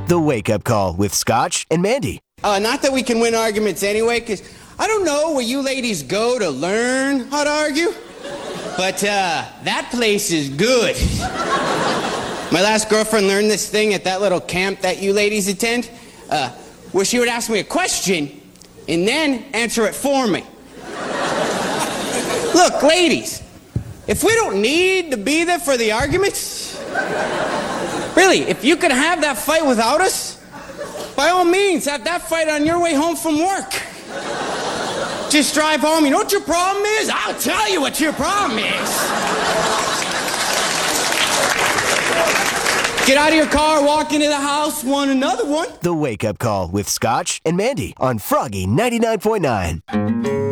The Wake Up Call with Scotch and Mandy. Not that we can win arguments anyway, because I don't know where you ladies go to learn how to argue, but that place is good. My last girlfriend learned this thing at that little camp that you ladies attend, where she would ask me a question and then answer it for me. Look, ladies, if we don't need to be there for the arguments, really, if you could have that fight without us, by all means, have that fight on your way home from work. Just drive home. You know what your problem is? I'll tell you what your problem is. Get out of your car, walk into the house, want another one. The Wake Up Call with Scotch and Mandy on Froggy 99.9.